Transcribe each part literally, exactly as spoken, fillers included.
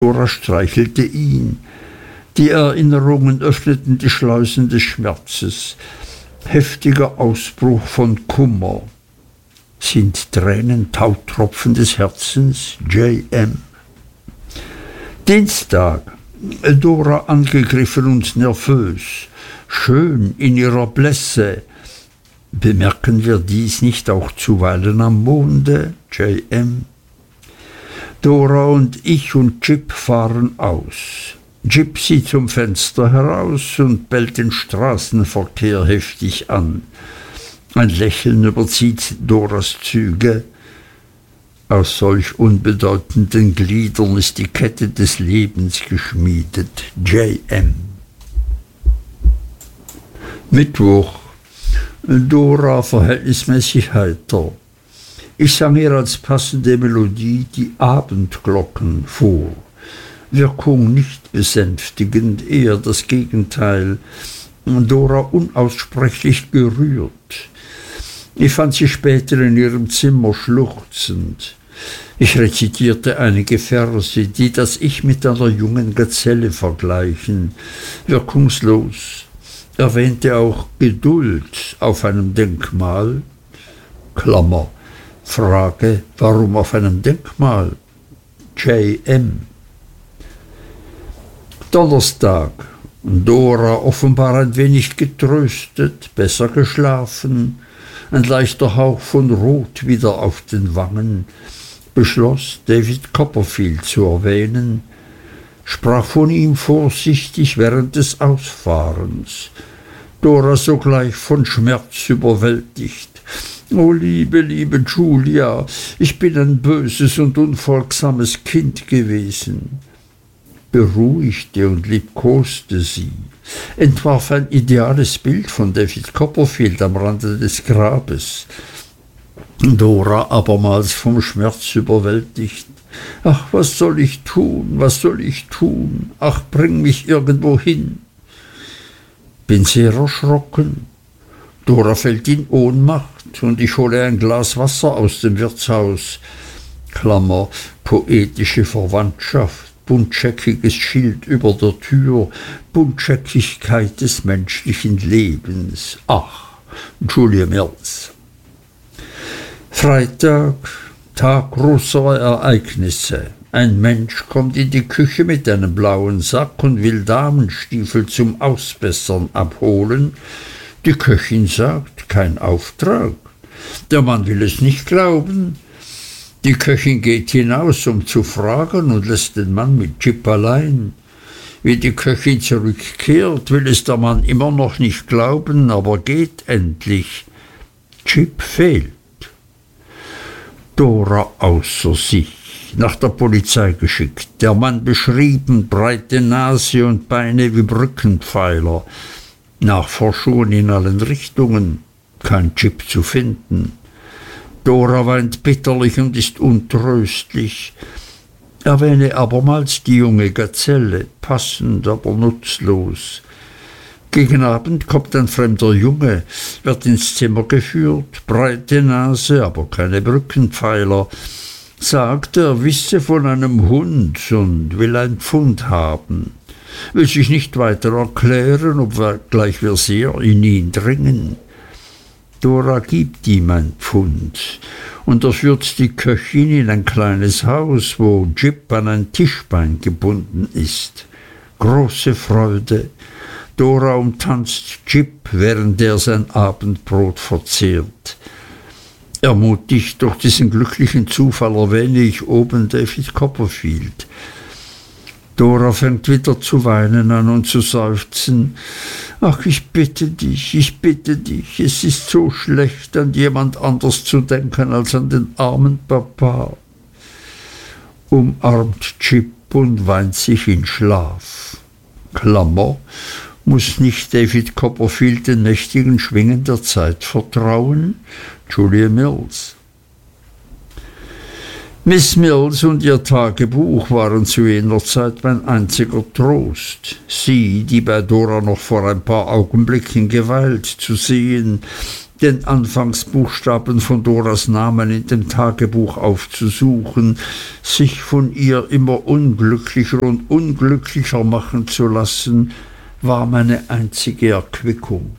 Dora streichelte ihn. Die Erinnerungen öffneten die Schleusen des Schmerzes. Heftiger Ausbruch von Kummer. Sind Tränen Tautropfen des Herzens? J M Dienstag. Dora angegriffen und nervös. Schön in ihrer Blässe. Bemerken wir dies nicht auch zuweilen am Monde? J M Dora und ich und Jip fahren aus. Jip sieht zum Fenster heraus und bellt den Straßenverkehr heftig an. Ein Lächeln überzieht Doras Züge. Aus solch unbedeutenden Gliedern ist die Kette des Lebens geschmiedet. J M Mittwoch. Dora verhältnismäßig heiter. Ich sang ihr als passende Melodie die Abendglocken vor. Wirkung nicht besänftigend, eher das Gegenteil. Dora unaussprechlich gerührt. Ich fand sie später in ihrem Zimmer schluchzend. Ich rezitierte einige Verse, die das Ich mit einer jungen Gazelle vergleichen. Wirkungslos. Erwähnte auch Geduld auf einem Denkmal. Klammer. Frage, warum auf einem Denkmal? J M Donnerstag. Dora offenbar ein wenig getröstet, besser geschlafen, ein leichter Hauch von Rot wieder auf den Wangen, beschloss, David Copperfield zu erwähnen, sprach von ihm vorsichtig während des Ausfahrens. Dora sogleich von Schmerz überwältigt. »O liebe, liebe Julia, ich bin ein böses und unfolgsames Kind gewesen.« Beruhigte und liebkoste sie, entwarf ein ideales Bild von David Copperfield am Rande des Grabes. Dora abermals vom Schmerz überwältigt. »Ach, was soll ich tun, was soll ich tun? Ach, bring mich irgendwo hin!« Bin sehr erschrocken. Dora fällt in Ohnmacht und ich hole ein Glas Wasser aus dem Wirtshaus. Klammer, poetische Verwandtschaft, buntscheckiges Schild über der Tür, Buntscheckigkeit des menschlichen Lebens. Ach, Julia Mills. Freitag, Tag großer Ereignisse. Ein Mensch kommt in die Küche mit einem blauen Sack und will Damenstiefel zum Ausbessern abholen. Die Köchin sagt, kein Auftrag. Der Mann will es nicht glauben. Die Köchin geht hinaus, um zu fragen, und lässt den Mann mit Jip allein. Wie die Köchin zurückkehrt, will es der Mann immer noch nicht glauben, aber geht endlich. Jip fehlt. Dora außer sich, nach der Polizei geschickt. Der Mann beschrieben, breite Nase und Beine wie Brückenpfeiler. Nachforschungen in allen Richtungen, kein Jip zu finden. Dora weint bitterlich und ist untröstlich. Erwähne abermals die junge Gazelle, passend, aber nutzlos. Gegen Abend kommt ein fremder Junge, wird ins Zimmer geführt, breite Nase, aber keine Brückenpfeiler. Sagt, er wisse von einem Hund und will ein Pfund haben. Will sich nicht weiter erklären, obgleich wir sehr in ihn dringen. Dora gibt ihm ein Pfund und er führt die Köchin in ein kleines Haus, wo Jip an ein Tischbein gebunden ist. Große Freude. Dora umtanzt Jip, während er sein Abendbrot verzehrt. Ermutigt durch diesen glücklichen Zufall erwähne ich oben David Copperfield. Dora fängt wieder zu weinen an und zu seufzen. »Ach, ich bitte dich, ich bitte dich, es ist so schlecht, an jemand anders zu denken als an den armen Papa.« Umarmt Jip und weint sich in Schlaf. Klammer, muss nicht David Copperfield den mächtigen Schwingen der Zeit vertrauen? Julia Mills. Miss Mills und ihr Tagebuch waren zu jener Zeit mein einziger Trost. Sie, die bei Dora noch vor ein paar Augenblicken geweilt zu sehen, den Anfangsbuchstaben von Doras Namen in dem Tagebuch aufzusuchen, sich von ihr immer unglücklicher und unglücklicher machen zu lassen, war meine einzige Erquickung.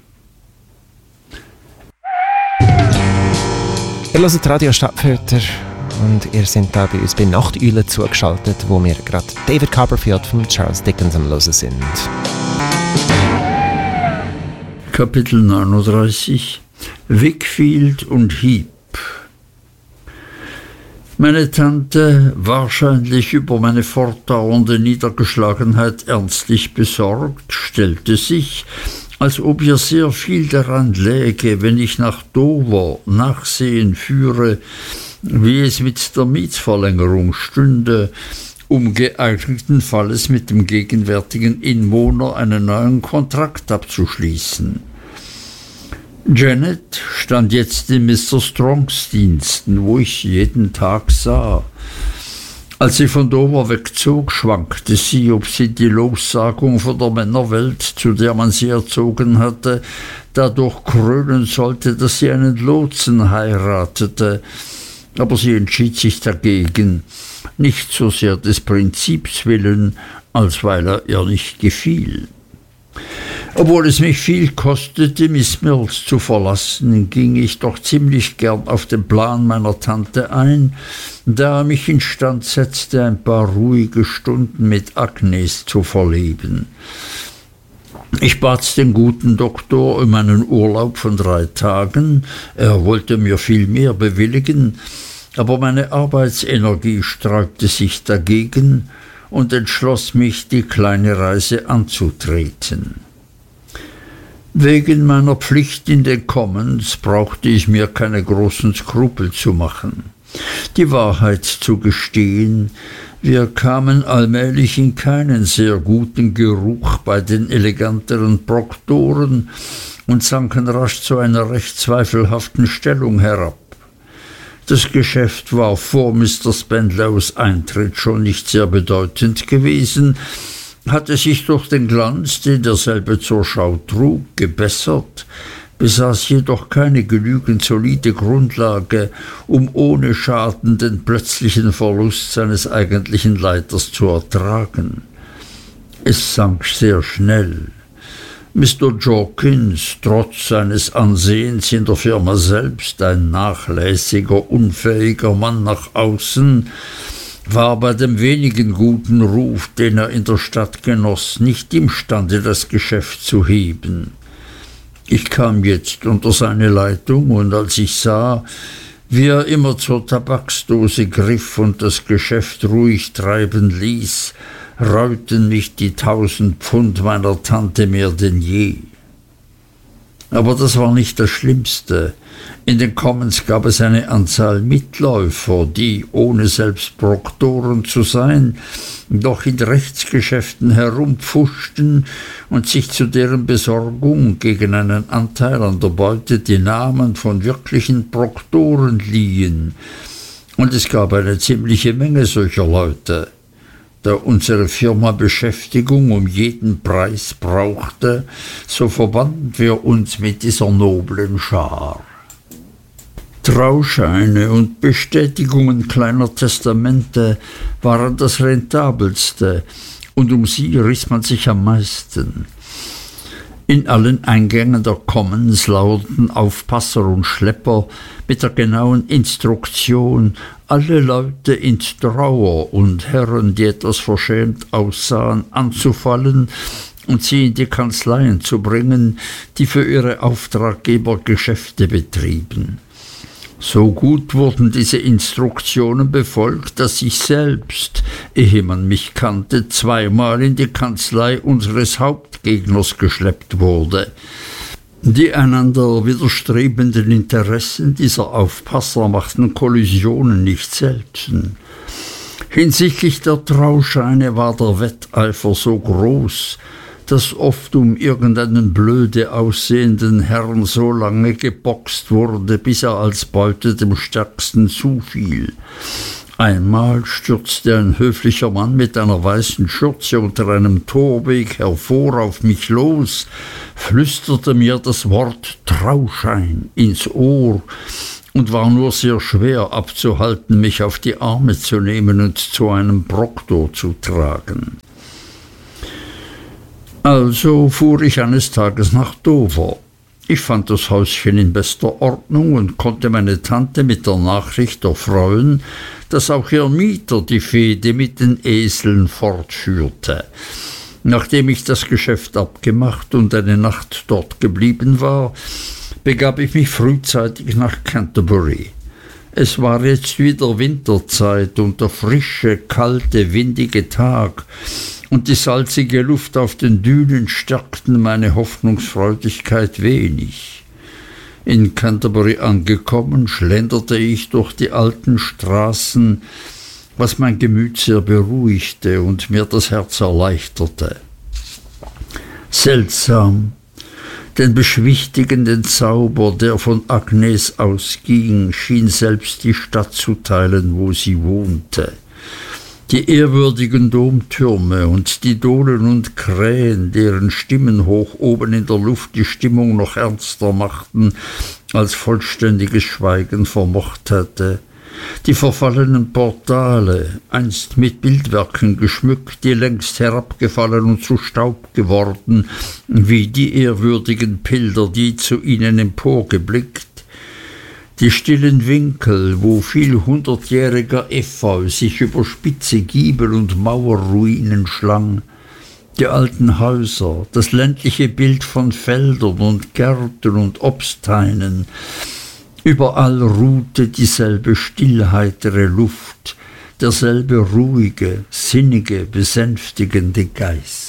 Ihr hört Radio Stadtfilter und ihr seid da bei uns bei Nachteule zugeschaltet, wo wir gerade David Copperfield von Charles Dickens am Hören sind. Kapitel neununddreißig Wickfield und Heep. Meine Tante, wahrscheinlich über meine fortdauernde Niedergeschlagenheit ernstlich besorgt, stellte sich, als ob ihr sehr viel daran läge, wenn ich nach Dover Nachsehen führe, wie es mit der Mietsverlängerung stünde, um geeigneten Falles mit dem gegenwärtigen Inwohner einen neuen Kontrakt abzuschließen. Janet stand jetzt in Mister Strongs Diensten, wo ich sie jeden Tag sah. Als sie von Dover wegzog, schwankte sie, ob sie die Lossagung von der Männerwelt, zu der man sie erzogen hatte, dadurch krönen sollte, dass sie einen Lotsen heiratete. Aber sie entschied sich dagegen, nicht so sehr des Prinzips willen, als weil er ihr nicht gefiel. Obwohl es mich viel kostete, Miss Mills zu verlassen, ging ich doch ziemlich gern auf den Plan meiner Tante ein, da er mich instand setzte, ein paar ruhige Stunden mit Agnes zu verleben. Ich bat den guten Doktor um einen Urlaub von drei Tagen, er wollte mir viel mehr bewilligen, aber meine Arbeitsenergie sträubte sich dagegen und entschloss mich, die kleine Reise anzutreten. Wegen meiner Pflicht in den Commons brauchte ich mir keine großen Skrupel zu machen. Die Wahrheit zu gestehen, wir kamen allmählich in keinen sehr guten Geruch bei den eleganteren Proktoren und sanken rasch zu einer recht zweifelhaften Stellung herab. Das Geschäft war vor Mister Spenlows Eintritt schon nicht sehr bedeutend gewesen, hatte sich durch den Glanz, den derselbe zur Schau trug, gebessert, besaß jedoch keine genügend solide Grundlage, um ohne Schaden den plötzlichen Verlust seines eigentlichen Leiters zu ertragen. Es sank sehr schnell. Mister Jorkins, trotz seines Ansehens in der Firma selbst ein nachlässiger, unfähiger Mann nach außen, war bei dem wenigen guten Ruf, den er in der Stadt genoss, nicht imstande, das Geschäft zu heben. Ich kam jetzt unter seine Leitung, und als ich sah, wie er immer zur Tabaksdose griff und das Geschäft ruhig treiben ließ, reuten mich die tausend Pfund meiner Tante mehr denn je. Aber das war nicht das Schlimmste. In den Commons gab es eine Anzahl Mitläufer, die, ohne selbst Proktoren zu sein, doch in Rechtsgeschäften herumpfuschten und sich zu deren Besorgung gegen einen Anteil an der Beute die Namen von wirklichen Proktoren liehen. Und es gab eine ziemliche Menge solcher Leute. Da unsere Firma Beschäftigung um jeden Preis brauchte, so verbanden wir uns mit dieser noblen Schar. Trauscheine und Bestätigungen kleiner Testamente waren das rentabelste, und um sie riss man sich am meisten. In allen Eingängen der Commons lauerten Aufpasser und Schlepper mit der genauen Instruktion, alle Leute ins Trauer und Herren, die etwas verschämt aussahen, anzufallen und sie in die Kanzleien zu bringen, die für ihre Auftraggeber Geschäfte betrieben. So gut wurden diese Instruktionen befolgt, dass ich selbst, ehe man mich kannte, zweimal in die Kanzlei unseres Hauptgegners geschleppt wurde. Die einander widerstrebenden Interessen dieser Aufpasser machten Kollisionen nicht selten. Hinsichtlich der Trauscheine war der Wetteifer so groß, dass oft um irgendeinen blöde aussehenden Herrn so lange geboxt wurde, bis er als Beute dem Stärksten zufiel. Einmal stürzte ein höflicher Mann mit einer weißen Schürze unter einem Torweg hervor auf mich los, flüsterte mir das Wort Trauschein ins Ohr und war nur sehr schwer abzuhalten, mich auf die Arme zu nehmen und zu einem Proktor zu tragen. Also fuhr ich eines Tages nach Dover. Ich fand das Häuschen in bester Ordnung und konnte meine Tante mit der Nachricht erfreuen, dass auch ihr Mieter die Fehde mit den Eseln fortführte. Nachdem ich das Geschäft abgemacht und eine Nacht dort geblieben war, begab ich mich frühzeitig nach Canterbury. Es war jetzt wieder Winterzeit und der frische, kalte, windige Tag und die salzige Luft auf den Dünen stärkten meine Hoffnungsfreudigkeit wenig. In Canterbury angekommen, schlenderte ich durch die alten Straßen, was mein Gemüt sehr beruhigte und mir das Herz erleichterte. Seltsam, den beschwichtigenden Zauber, der von Agnes ausging, schien selbst die Stadt zu teilen, wo sie wohnte. Die ehrwürdigen Domtürme und die Dohlen und Krähen, deren Stimmen hoch oben in der Luft die Stimmung noch ernster machten, als vollständiges Schweigen vermocht hätte. Die verfallenen Portale, einst mit Bildwerken geschmückt, die längst herabgefallen und zu Staub geworden, wie die ehrwürdigen Pilger, die zu ihnen emporgeblickt. Die stillen Winkel, wo viel hundertjähriger Efeu sich über spitze Giebel und Mauerruinen schlang, die alten Häuser, das ländliche Bild von Feldern und Gärten und Obsthainen, überall ruhte dieselbe stillheitere Luft, derselbe ruhige, sinnige, besänftigende Geist.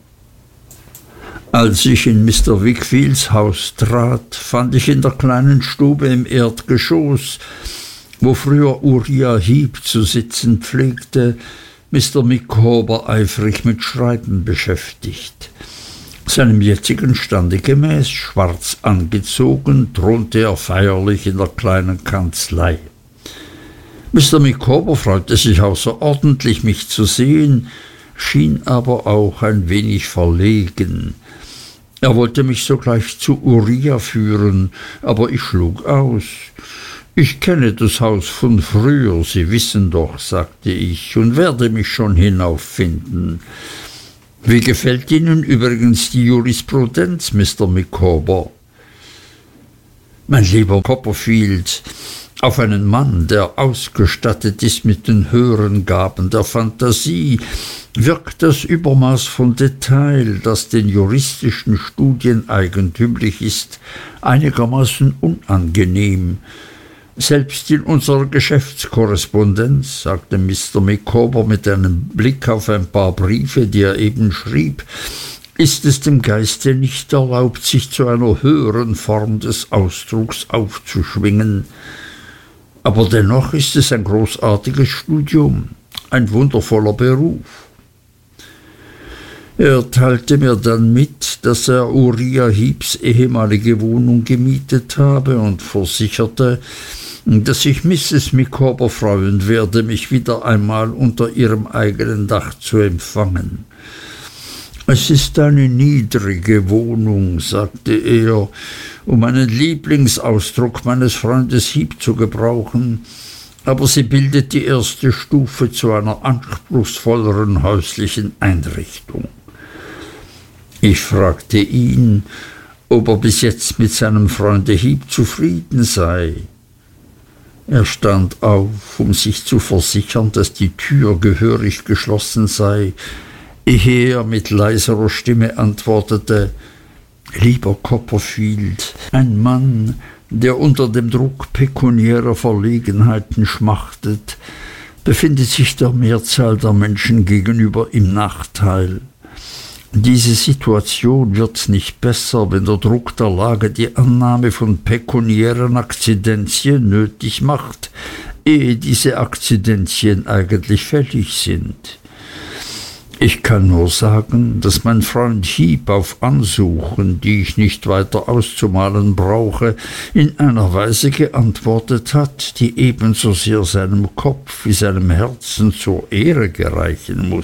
Als ich in Mister Wickfields Haus trat, fand ich in der kleinen Stube im Erdgeschoss, wo früher Uriah Heep zu sitzen pflegte, Mister Micawber eifrig mit Schreiben beschäftigt. Seinem jetzigen Stande gemäß, schwarz angezogen, thronte er feierlich in der kleinen Kanzlei. Mister Micawber freute sich außerordentlich, mich zu sehen, schien aber auch ein wenig verlegen. Er wollte mich sogleich zu Uriah führen, aber ich schlug aus. »Ich kenne das Haus von früher, Sie wissen doch«, sagte ich, »und werde mich schon hinauffinden. Wie gefällt Ihnen übrigens die Jurisprudenz, Mister Micawber?« »Mein lieber Copperfield, auf einen Mann, der ausgestattet ist mit den höheren Gaben der Fantasie, wirkt das Übermaß von Detail, das den juristischen Studien eigentümlich ist, einigermaßen unangenehm. Selbst in unserer Geschäftskorrespondenz«, sagte Mister Micawber mit einem Blick auf ein paar Briefe, die er eben schrieb, »ist es dem Geiste nicht erlaubt, sich zu einer höheren Form des Ausdrucks aufzuschwingen. Aber dennoch ist es ein großartiges Studium, ein wundervoller Beruf.« Er teilte mir dann mit, dass er Uriah Heeps ehemalige Wohnung gemietet habe und versicherte, dass sich Misses Micawber freuen werde, mich wieder einmal unter ihrem eigenen Dach zu empfangen. »Es ist eine niedrige Wohnung«, sagte er, um einen Lieblingsausdruck meines Freundes Heep zu gebrauchen, »aber sie bildet die erste Stufe zu einer anspruchsvolleren häuslichen Einrichtung.« Ich fragte ihn, ob er bis jetzt mit seinem Freunde Heep zufrieden sei. Er stand auf, um sich zu versichern, dass die Tür gehörig geschlossen sei, ehe er mit leiserer Stimme antwortete: »Lieber Copperfield, ein Mann, der unter dem Druck pekuniärer Verlegenheiten schmachtet, befindet sich der Mehrzahl der Menschen gegenüber im Nachteil. Diese Situation wird nicht besser, wenn der Druck der Lage die Annahme von pekuniären Akzidenzien nötig macht, ehe diese Akzidenzien eigentlich fällig sind. Ich kann nur sagen, dass mein Freund Heep auf Ansuchen, die ich nicht weiter auszumalen brauche, in einer Weise geantwortet hat, die ebenso sehr seinem Kopf wie seinem Herzen zur Ehre gereichen muß.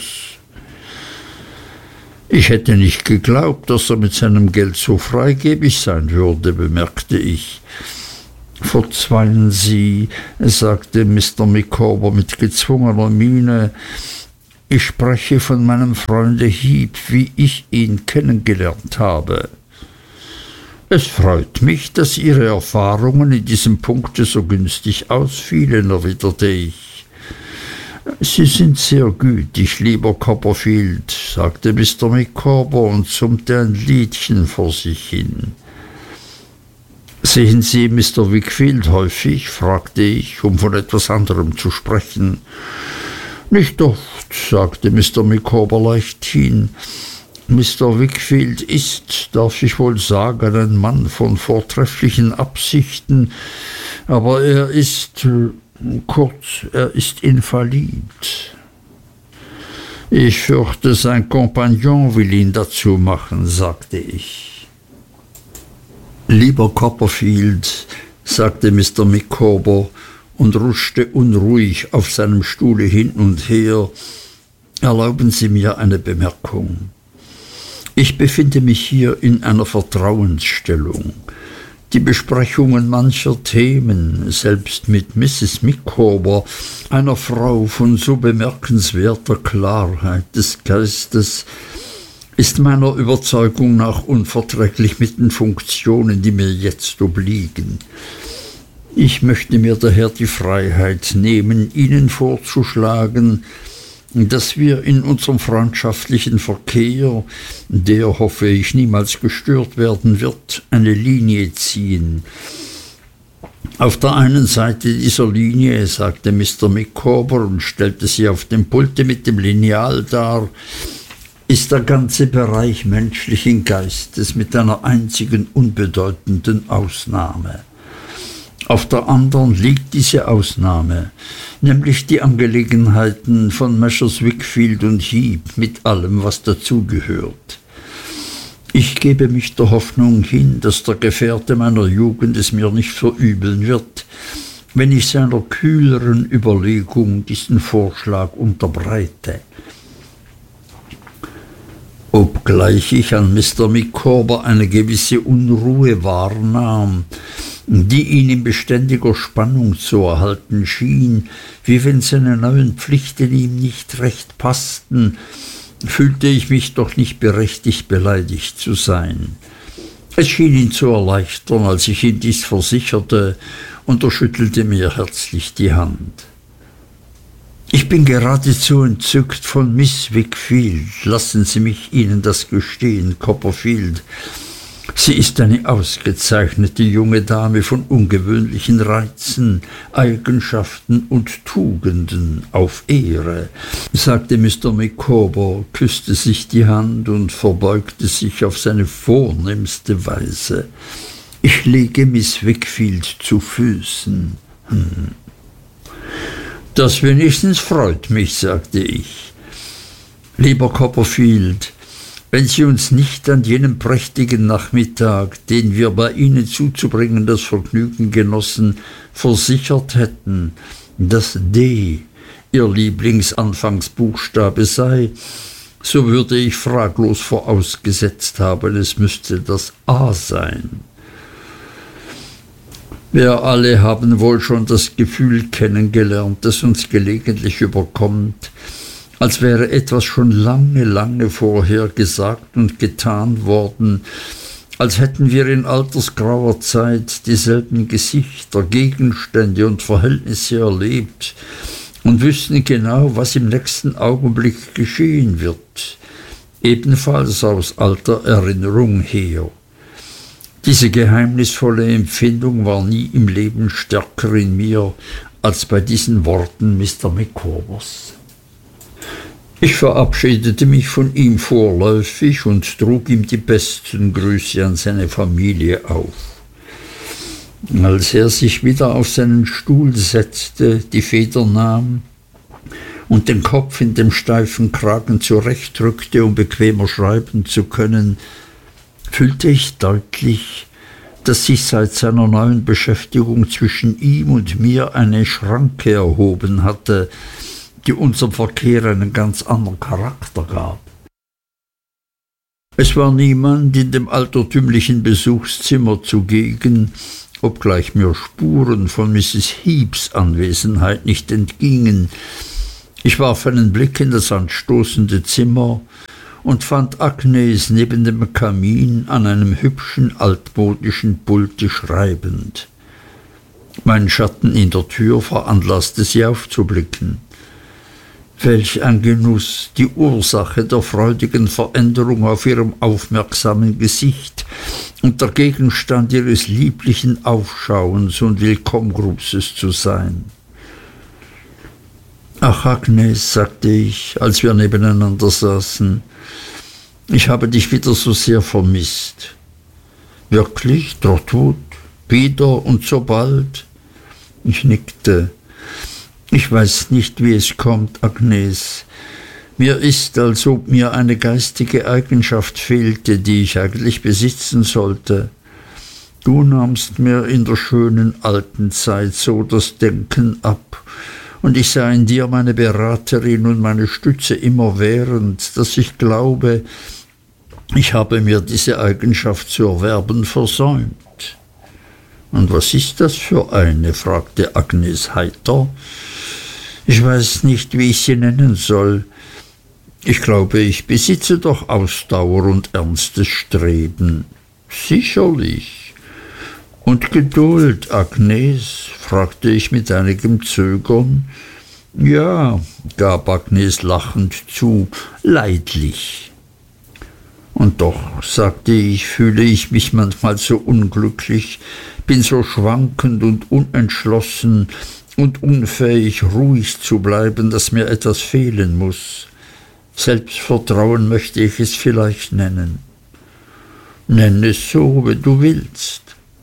Ich hätte nicht geglaubt, dass er mit seinem Geld so freigebig sein würde, bemerkte ich. »Verzeihen Sie«, sagte Mister Micawber mit gezwungener Miene, »ich spreche von meinem Freunde Heep, wie ich ihn kennengelernt habe.« »Es freut mich, dass Ihre Erfahrungen in diesem Punkte so günstig ausfielen«, erwiderte ich. »Sie sind sehr gütig, lieber Copperfield«, sagte Mister Micawber und summte ein Liedchen vor sich hin. »Sehen Sie Mister Wickfield häufig?« fragte ich, um von etwas anderem zu sprechen. »Nicht oft«, sagte Mister Micawber leichthin. »Mister Wickfield ist, darf ich wohl sagen, ein Mann von vortrefflichen Absichten, aber er ist, kurz, er ist invalid. Ich fürchte, sein Kompagnon will ihn dazu machen«, sagte ich. »Lieber Copperfield«, sagte Mister Micawber und rutschte unruhig auf seinem Stuhle hin und her, »erlauben Sie mir eine Bemerkung. Ich befinde mich hier in einer Vertrauensstellung. Die Besprechungen mancher Themen, selbst mit Misses Micawber, einer Frau von so bemerkenswerter Klarheit des Geistes, ist meiner Überzeugung nach unverträglich mit den Funktionen, die mir jetzt obliegen. Ich möchte mir daher die Freiheit nehmen, Ihnen vorzuschlagen, dass wir in unserem freundschaftlichen Verkehr, der, hoffe ich, niemals gestört werden wird, eine Linie ziehen. Auf der einen Seite dieser Linie, sagte Mister Micawber und stellte sie auf dem Pulte mit dem Lineal dar, ist der ganze Bereich menschlichen Geistes mit einer einzigen unbedeutenden Ausnahme. Auf der anderen liegt diese Ausnahme, nämlich die Angelegenheiten von Messrs. Wickfield und Heep mit allem, was dazugehört. Ich gebe mich der Hoffnung hin, dass der Gefährte meiner Jugend es mir nicht verübeln wird, wenn ich seiner kühleren Überlegung diesen Vorschlag unterbreite. Obgleich ich an Mister Micawber eine gewisse Unruhe wahrnahm, die ihn in beständiger Spannung zu erhalten schien, wie wenn seine neuen Pflichten ihm nicht recht passten, fühlte ich mich doch nicht berechtigt, beleidigt zu sein. Es schien ihn zu erleichtern, als ich ihm dies versicherte, und er schüttelte mir herzlich die Hand. »Ich bin geradezu entzückt von Miss Wickfield, lassen Sie mich Ihnen das gestehen, Copperfield. Sie ist eine ausgezeichnete junge Dame von ungewöhnlichen Reizen, Eigenschaften und Tugenden, auf Ehre«, sagte Mister Micawber, küßte sich die Hand und verbeugte sich auf seine vornehmste Weise. »Ich lege Miss Wickfield zu Füßen.« Hm. »Das wenigstens freut mich«, sagte ich. »Lieber Copperfield, wenn Sie uns nicht an jenem prächtigen Nachmittag, den wir bei Ihnen zuzubringen das Vergnügen genossen, versichert hätten, dass D Ihr Lieblingsanfangsbuchstabe sei, so würde ich fraglos vorausgesetzt haben, es müsste das A sein. Wir alle haben wohl schon das Gefühl kennengelernt, das uns gelegentlich überkommt, als wäre etwas schon lange, lange vorher gesagt und getan worden, als hätten wir in altersgrauer Zeit dieselben Gesichter, Gegenstände und Verhältnisse erlebt und wüssten genau, was im nächsten Augenblick geschehen wird, ebenfalls aus alter Erinnerung her. Diese geheimnisvolle Empfindung war nie im Leben stärker in mir als bei diesen Worten Mister Micawbers. Ich verabschiedete mich von ihm vorläufig und trug ihm die besten Grüße an seine Familie auf. Als er sich wieder auf seinen Stuhl setzte, die Feder nahm und den Kopf in dem steifen Kragen zurechtrückte, um bequemer schreiben zu können, fühlte ich deutlich, dass sich seit seiner neuen Beschäftigung zwischen ihm und mir eine Schranke erhoben hatte, die unserem Verkehr einen ganz anderen Charakter gab. Es war niemand in dem altertümlichen Besuchszimmer zugegen, obgleich mir Spuren von Misses Heeps Anwesenheit nicht entgingen. Ich warf einen Blick in das anstoßende Zimmer und fand Agnes neben dem Kamin an einem hübschen altmodischen Pulte schreibend. Mein Schatten in der Tür veranlaßte sie aufzublicken. Welch ein Genuss, die Ursache der freudigen Veränderung auf ihrem aufmerksamen Gesicht und der Gegenstand ihres lieblichen Aufschauens und Willkommengrußes zu sein. »Ach, Agnes«, sagte ich, als wir nebeneinander saßen, »ich habe dich wieder so sehr vermisst.« »Wirklich, Trotwood? Wieder und so bald?« Ich nickte. »Ich weiß nicht, wie es kommt, Agnes. Mir ist, als ob mir eine geistige Eigenschaft fehlte, die ich eigentlich besitzen sollte. Du nahmst mir in der schönen alten Zeit so das Denken ab, und ich sah in dir meine Beraterin und meine Stütze immerwährend, dass ich glaube, ich habe mir diese Eigenschaft zu erwerben versäumt.« »Und was ist das für eine?« fragte Agnes heiter. »Ich weiß nicht, wie ich sie nennen soll. Ich glaube, ich besitze doch Ausdauer und ernstes Streben.« »Sicherlich.« »Und Geduld, Agnes?« fragte ich mit einigem Zögern. »Ja«, gab Agnes lachend zu, »leidlich.« »Und doch«, sagte ich, »fühle ich mich manchmal so unglücklich, bin so schwankend und unentschlossen und unfähig, ruhig zu bleiben, dass mir etwas fehlen muss. Selbstvertrauen möchte ich es vielleicht nennen.« »Nenn es so, wenn du willst.«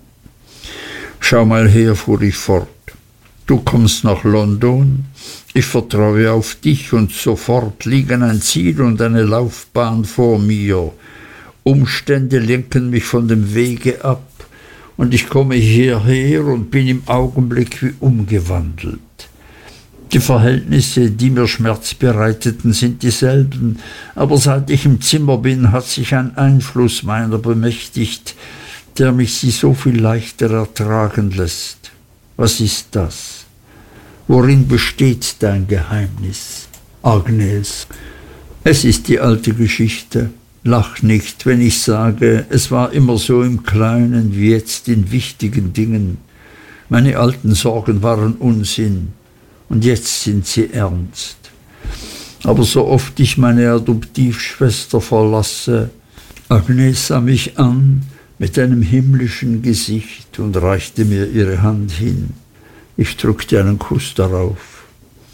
»Schau mal her«, fuhr ich fort, »du kommst nach London, ich vertraue auf dich, und sofort liegen ein Ziel und eine Laufbahn vor mir. Umstände lenken mich von dem Wege ab, und ich komme hierher und bin im Augenblick wie umgewandelt. Die Verhältnisse, die mir Schmerz bereiteten, sind dieselben, aber seit ich im Zimmer bin, hat sich ein Einfluss meiner bemächtigt, der mich sie so viel leichter ertragen lässt. Was ist das? Worin besteht dein Geheimnis, Agnes?« »Es ist die alte Geschichte. Lach nicht, wenn ich sage, es war immer so im Kleinen wie jetzt in wichtigen Dingen. Meine alten Sorgen waren Unsinn, und jetzt sind sie ernst. Aber so oft ich meine Adoptivschwester verlasse«, Agnes sah mich an mit einem himmlischen Gesicht und reichte mir ihre Hand hin. Ich drückte einen Kuss darauf.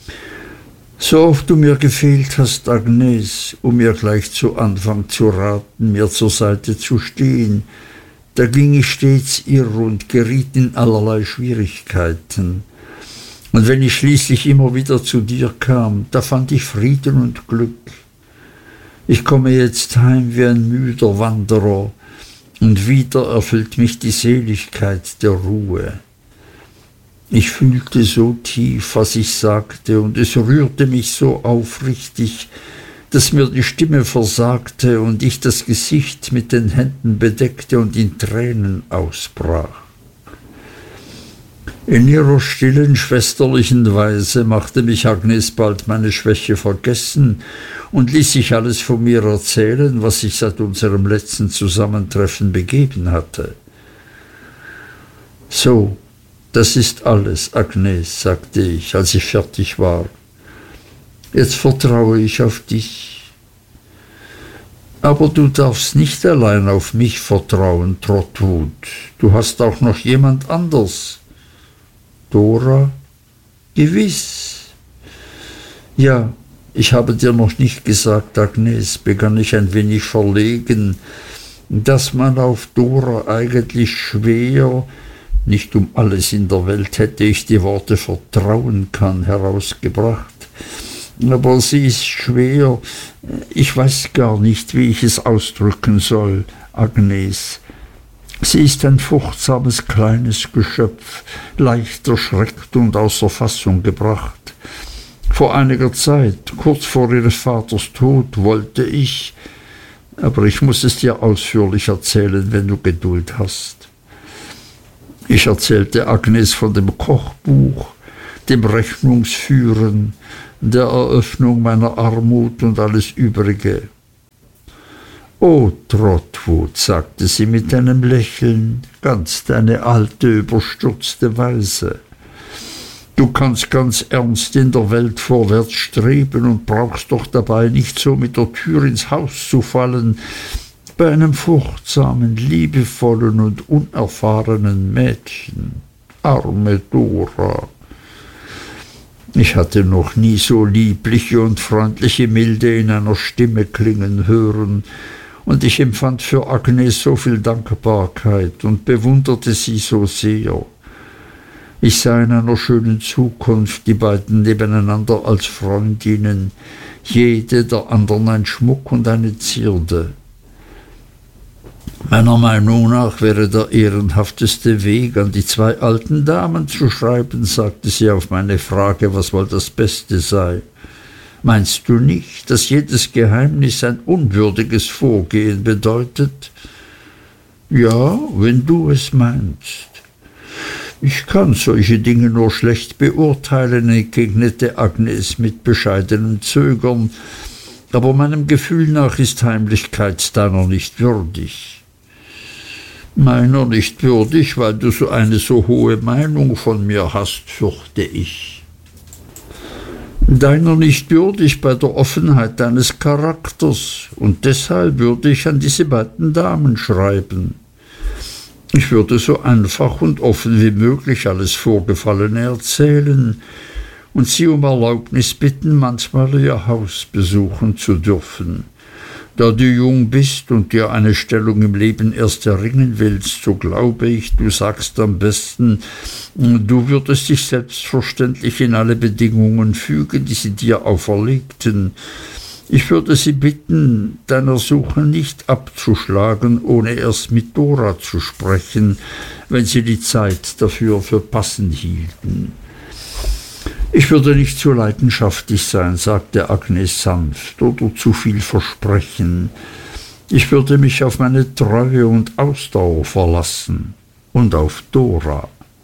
»So oft du mir gefehlt hast, Agnes, um mir gleich zu Anfang zu raten, mir zur Seite zu stehen, da ging ich stets irr und geriet in allerlei Schwierigkeiten. Und wenn ich schließlich immer wieder zu dir kam, da fand ich Frieden und Glück. Ich komme jetzt heim wie ein müder Wanderer, und wieder erfüllt mich die Seligkeit der Ruhe. Ich fühlte so tief, was ich sagte, und es rührte mich so aufrichtig, dass mir die Stimme versagte und ich das Gesicht mit den Händen bedeckte und in Tränen ausbrach. In ihrer stillen, schwesterlichen Weise machte mich Agnes bald meine Schwäche vergessen und ließ sich alles von mir erzählen, was sich seit unserem letzten Zusammentreffen begeben hatte. »So, das ist alles, Agnes«, sagte ich, als ich fertig war. »Jetzt vertraue ich auf dich. Aber du darfst nicht allein auf mich vertrauen, Trotwood. Du hast auch noch jemand anders.« »Dora?« »Gewiss.« »Ja, ich habe dir noch nicht gesagt, Agnes«, begann ich ein wenig verlegen, »dass man auf Dora eigentlich schwer, nicht um alles in der Welt hätte ich die Worte vertrauen kann herausgebracht, aber sie ist schwer. Ich weiß gar nicht, wie ich es ausdrücken soll, Agnes. Sie ist ein furchtsames kleines Geschöpf, leicht erschreckt und außer Fassung gebracht. Vor einiger Zeit, kurz vor ihres Vaters Tod, wollte ich, aber ich muss es dir ausführlich erzählen, wenn du Geduld hast. Ich erzählte Agnes von dem Kochbuch, dem Rechnungsführen, der Eröffnung meiner Armut und alles Übrige. »Oh, Trotwood«, sagte sie mit einem Lächeln, ganz deine alte, überstürzte Weise. »Du kannst ganz ernst in der Welt vorwärts streben und brauchst doch dabei nicht so mit der Tür ins Haus zu fallen, bei einem furchtsamen, liebevollen und unerfahrenen Mädchen. Arme Dora!« Ich hatte noch nie so liebliche und freundliche Milde in einer Stimme klingen hören, und ich empfand für Agnes so viel Dankbarkeit und bewunderte sie so sehr. Ich sah in einer schönen Zukunft die beiden nebeneinander als Freundinnen, jede der anderen ein Schmuck und eine Zierde. Meiner Meinung nach wäre der ehrenhafteste Weg, an die zwei alten Damen zu schreiben, sagte sie auf meine Frage, was wohl das Beste sei. Meinst du nicht, dass jedes Geheimnis ein unwürdiges Vorgehen bedeutet? Ja, wenn du es meinst. Ich kann solche Dinge nur schlecht beurteilen, entgegnete Agnes mit bescheidenem Zögern, aber meinem Gefühl nach ist Heimlichkeit deiner nicht würdig. Meiner nicht würdig, weil du so eine so hohe Meinung von mir hast, fürchte ich. Deiner nicht würdig bei der Offenheit deines Charakters, und deshalb würde ich an diese beiden Damen schreiben. Ich würde so einfach und offen wie möglich alles Vorgefallene erzählen und sie um Erlaubnis bitten, manchmal ihr Haus besuchen zu dürfen. Da du jung bist und dir eine Stellung im Leben erst erringen willst, so glaube ich, du sagst am besten, du würdest dich selbstverständlich in alle Bedingungen fügen, die sie dir auferlegten. Ich würde sie bitten, deiner Suche nicht abzuschlagen, ohne erst mit Dora zu sprechen, wenn sie die Zeit dafür für passend hielten. Ich würde nicht zu leidenschaftlich sein, sagte Agnes sanft, oder zu viel versprechen. Ich würde mich auf meine Treue und Ausdauer verlassen und auf Dora.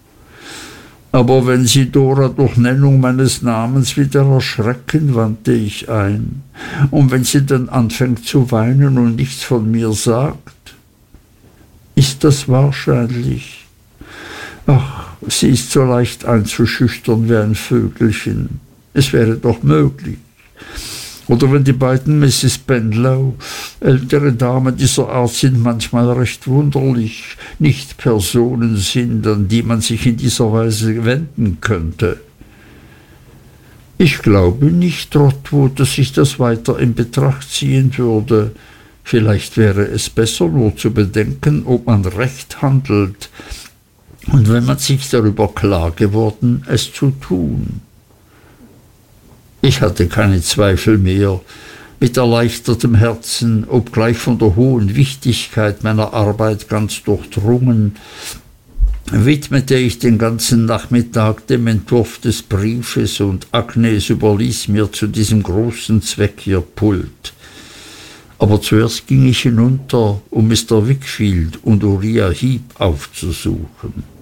Aber wenn Sie Dora durch Nennung meines Namens wieder erschrecken, wandte ich ein, und wenn sie dann anfängt zu weinen und nichts von mir sagt, ist das wahrscheinlich? Ach, sie ist so leicht einzuschüchtern wie ein Vögelchen. Es wäre doch möglich. Oder wenn die beiden Misses Spenlow, ältere Damen dieser Art sind manchmal recht wunderlich, nicht Personen sind, an die man sich in dieser Weise wenden könnte. Ich glaube nicht, Trotwood, dass ich das weiter in Betracht ziehen würde. Vielleicht wäre es besser, nur zu bedenken, ob man recht handelt, und wenn man sich darüber klar geworden, es zu tun. Ich hatte keine Zweifel mehr. Mit erleichtertem Herzen, obgleich von der hohen Wichtigkeit meiner Arbeit ganz durchdrungen, widmete ich den ganzen Nachmittag dem Entwurf des Briefes, und Agnes überließ mir zu diesem großen Zweck ihr Pult. Aber zuerst ging ich hinunter, um Mister Wickfield und Uriah Heep aufzusuchen.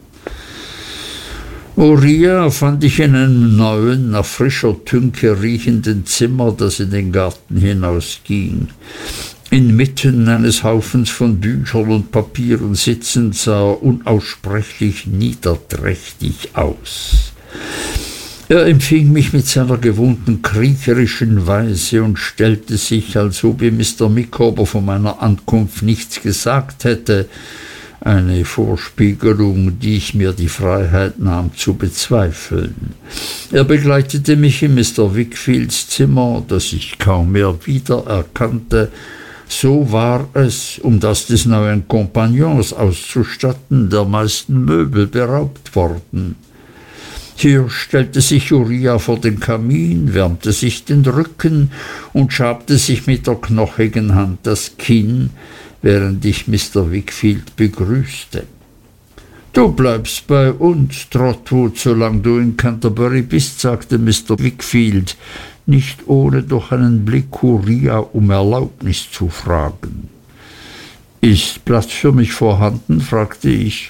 Uriah fand ich in einem neuen, nach frischer Tünche riechenden Zimmer, das in den Garten hinausging. Inmitten eines Haufens von Büchern und Papieren sitzend sah er unaussprechlich niederträchtig aus. Er empfing mich mit seiner gewohnten kriecherischen Weise und stellte sich, als ob ihm Mister Micawber von meiner Ankunft nichts gesagt hätte, eine Vorspiegelung, die ich mir die Freiheit nahm zu bezweifeln. Er begleitete mich in Mister Wickfields Zimmer, das ich kaum mehr wiedererkannte. So war es, um das des neuen Kompagnons auszustatten, der meisten Möbel beraubt worden. Hier stellte sich Uriah vor den Kamin, wärmte sich den Rücken und schabte sich mit der knochigen Hand das Kinn, während ich Mister Wickfield begrüßte. »Du bleibst bei uns, Trotwood, solange du in Canterbury bist«, sagte Mister Wickfield, nicht ohne durch einen Blick Uriah um Erlaubnis zu fragen. »Ist Platz für mich vorhanden?« fragte ich.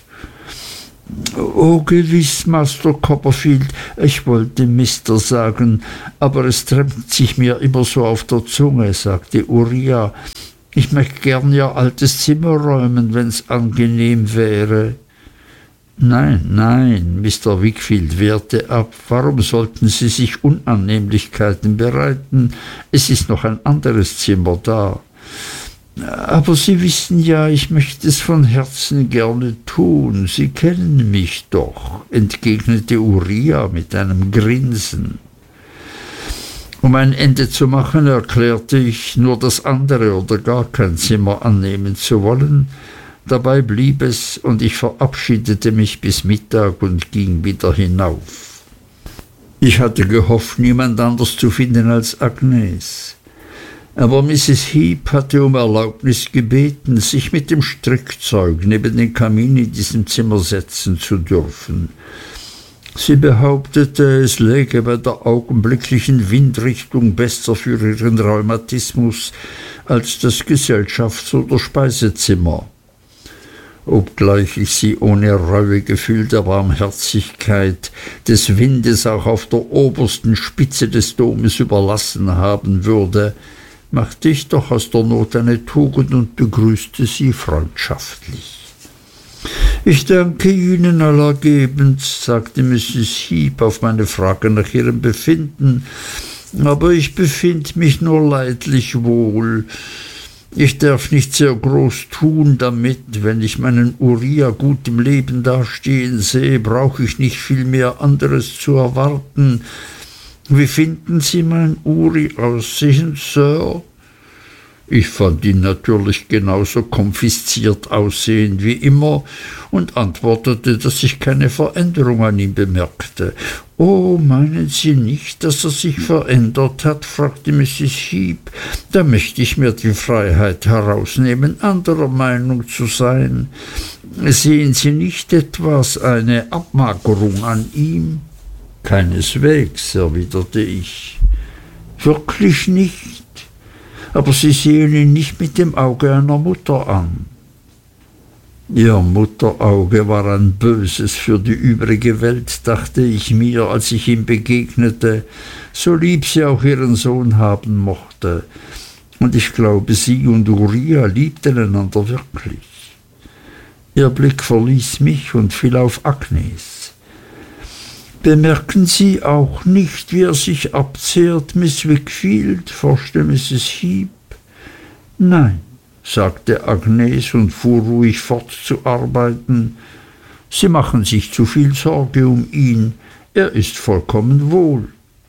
»Oh, gewiss, Master Copperfield, ich wollte Mister sagen, aber es trennt sich mir immer so auf der Zunge«, sagte Uriah. »Ich möchte gern Ihr altes Zimmer räumen, wenn's angenehm wäre.« »Nein, nein«, Mister Wickfield wehrte ab, »warum sollten Sie sich Unannehmlichkeiten bereiten? Es ist noch ein anderes Zimmer da.« »Aber Sie wissen ja, ich möchte es von Herzen gerne tun. Sie kennen mich doch«, entgegnete Uriah mit einem Grinsen. Um ein Ende zu machen, erklärte ich, nur das andere oder gar kein Zimmer annehmen zu wollen. Dabei blieb es, und ich verabschiedete mich bis Mittag und ging wieder hinauf. Ich hatte gehofft, niemand anders zu finden als Agnes. Aber Misses Heep hatte um Erlaubnis gebeten, sich mit dem Strickzeug neben den Kamin in diesem Zimmer setzen zu dürfen. Sie behauptete, es läge bei der augenblicklichen Windrichtung besser für ihren Rheumatismus als das Gesellschafts- oder Speisezimmer. Obgleich ich sie ohne Reuegefühl der Barmherzigkeit des Windes auch auf der obersten Spitze des Domes überlassen haben würde, machte ich doch aus der Not eine Tugend und begrüßte sie freundschaftlich. »Ich danke Ihnen allergebens«, sagte Misses Heep auf meine Frage nach ihrem Befinden, »aber ich befinde mich nur leidlich wohl. Ich darf nicht sehr groß tun damit. Wenn ich meinen Uriah gut im Leben dastehen sehe, brauche ich nicht viel mehr anderes zu erwarten. Wie finden Sie mein Uri aussehen, Sir?« Ich fand ihn natürlich genauso konfisziert aussehend wie immer und antwortete, dass ich keine Veränderung an ihm bemerkte. »Oh, meinen Sie nicht, dass er sich verändert hat?« fragte Misses Heep. »Da möchte ich mir die Freiheit herausnehmen, anderer Meinung zu sein. Sehen Sie nicht etwas, eine Abmagerung an ihm?« »Keineswegs«, erwiderte ich. »Wirklich nicht? Aber Sie sehen ihn nicht mit dem Auge einer Mutter an.« Ihr Mutterauge war ein böses für die übrige Welt, dachte ich mir, als ich ihm begegnete, so lieb sie auch ihren Sohn haben mochte. Und ich glaube, sie und Uriah liebten einander wirklich. Ihr Blick verließ mich und fiel auf Agnes. »Bemerken Sie auch nicht, wie er sich abzehrt, Miss Wickfield?« forschte Misses Heep. »Nein«, sagte Agnes und fuhr ruhig fort zu arbeiten. »Sie machen sich zu viel Sorge um ihn. Er ist vollkommen wohl.«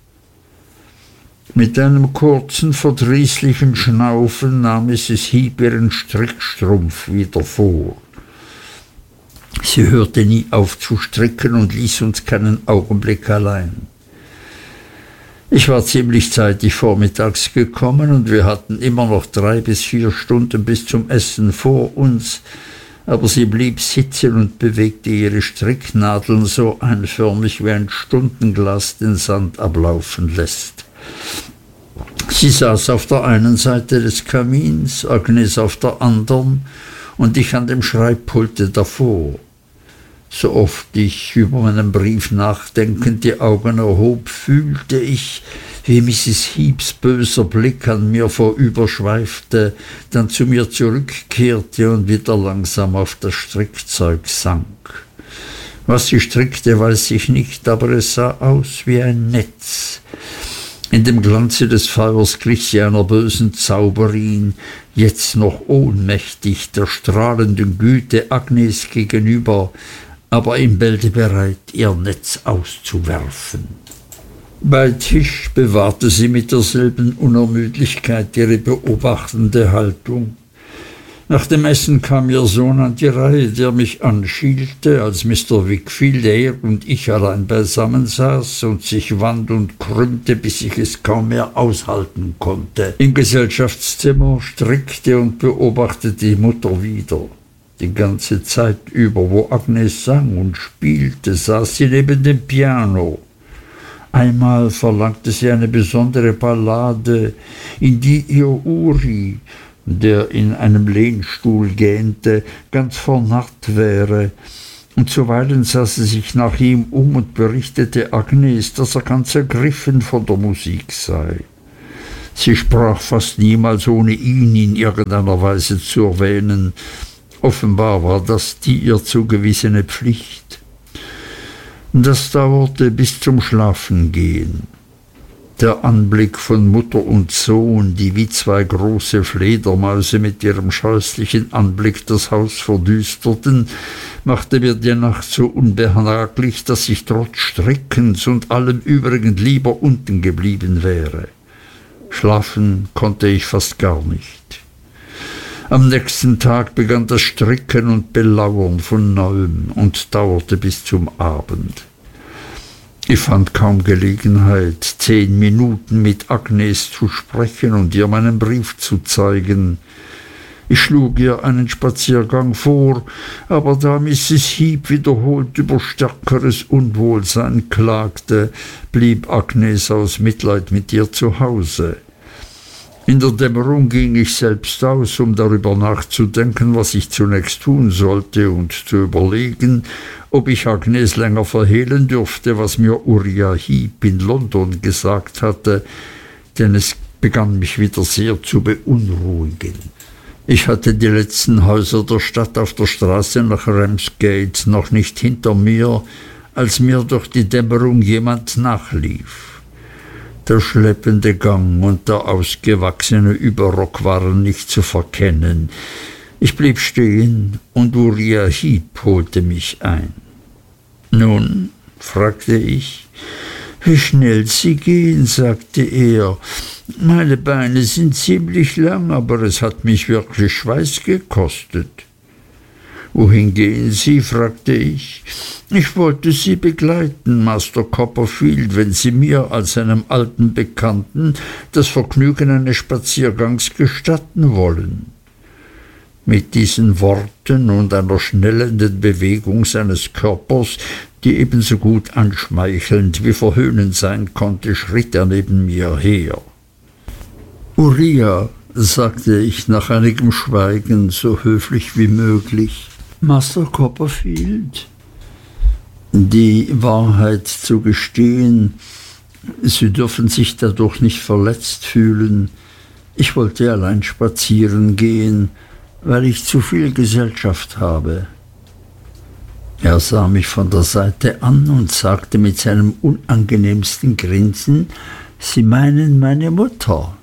Mit einem kurzen, verdrießlichen Schnaufen nahm Misses Heep ihren Strickstrumpf wieder vor. Sie hörte nie auf zu stricken und ließ uns keinen Augenblick allein. Ich war ziemlich zeitig vormittags gekommen, und wir hatten immer noch drei bis vier Stunden bis zum Essen vor uns, aber sie blieb sitzen und bewegte ihre Stricknadeln so einförmig, wie ein Stundenglas den Sand ablaufen lässt. Sie saß auf der einen Seite des Kamins, Agnes auf der anderen und ich an dem Schreibpulte davor. So oft ich über meinen Brief nachdenkend die Augen erhob, fühlte ich, wie Misses Heeps böser Blick an mir vorüberschweifte, dann zu mir zurückkehrte und wieder langsam auf das Strickzeug sank. Was sie strickte, weiß ich nicht, aber es sah aus wie ein Netz. In dem Glanze des Feuers glich sie einer bösen Zauberin, jetzt noch ohnmächtig der strahlenden Güte Agnes gegenüber, aber im Bälde bereit, ihr Netz auszuwerfen. Bei Tisch bewahrte sie mit derselben Unermüdlichkeit ihre beobachtende Haltung. Nach dem Essen kam ihr Sohn an die Reihe, der mich anschielte, als Mister Wickfield, er und ich allein beisammen saß und sich wand und krümmte, bis ich es kaum mehr aushalten konnte. Im Gesellschaftszimmer strickte und beobachtete die Mutter wieder. Die ganze Zeit über, wo Agnes sang und spielte, saß sie neben dem Piano. Einmal verlangte sie eine besondere Ballade, in die ihr Uri, der in einem Lehnstuhl gähnte, ganz vernarrt wäre, und zuweilen sah sie sich nach ihm um und berichtete Agnes, dass er ganz ergriffen von der Musik sei. Sie sprach fast niemals, ohne ihn in irgendeiner Weise zu erwähnen. Offenbar war das die ihr zugewiesene Pflicht. Das dauerte bis zum Schlafengehen. Der Anblick von Mutter und Sohn, die wie zwei große Fledermäuse mit ihrem scheußlichen Anblick das Haus verdüsterten, machte mir die Nacht so unbehaglich, dass ich trotz Strickens und allem übrigen lieber unten geblieben wäre. Schlafen konnte ich fast gar nicht. Am nächsten Tag begann das Stricken und Belauern von neuem und dauerte bis zum Abend. Ich fand kaum Gelegenheit, zehn Minuten mit Agnes zu sprechen und ihr meinen Brief zu zeigen. Ich schlug ihr einen Spaziergang vor, aber da Misses Heep wiederholt über stärkeres Unwohlsein klagte, blieb Agnes aus Mitleid mit ihr zu Hause. In der Dämmerung ging ich selbst aus, um darüber nachzudenken, was ich zunächst tun sollte, und zu überlegen, ob ich Agnes länger verhehlen dürfte, was mir Uriah Heep in London gesagt hatte, denn es begann mich wieder sehr zu beunruhigen. Ich hatte die letzten Häuser der Stadt auf der Straße nach Ramsgate noch nicht hinter mir, als mir durch die Dämmerung jemand nachlief. Der schleppende Gang und der ausgewachsene Überrock waren nicht zu verkennen. Ich blieb stehen und Uriah Heep holte mich ein. »Nun?« fragte ich. »Wie schnell Sie gehen«, sagte er. »Meine Beine sind ziemlich lang, aber es hat mich wirklich Schweiß gekostet.« »Wohin gehen Sie?« fragte ich. »Ich wollte Sie begleiten, Master Copperfield, wenn Sie mir als einem alten Bekannten das Vergnügen eines Spaziergangs gestatten wollen.« Mit diesen Worten und einer schnellenden Bewegung seines Körpers, die ebenso gut anschmeichelnd wie verhöhnend sein konnte, schritt er neben mir her. »Uriah«, sagte ich nach einigem Schweigen, so höflich wie möglich, »Master Copperfield?« Die Wahrheit zu gestehen, Sie dürfen sich dadurch nicht verletzt fühlen. Ich wollte allein spazieren gehen, weil ich zu viel Gesellschaft habe. Er sah mich von der Seite an und sagte mit seinem unangenehmsten Grinsen, »Sie meinen meine Mutter?«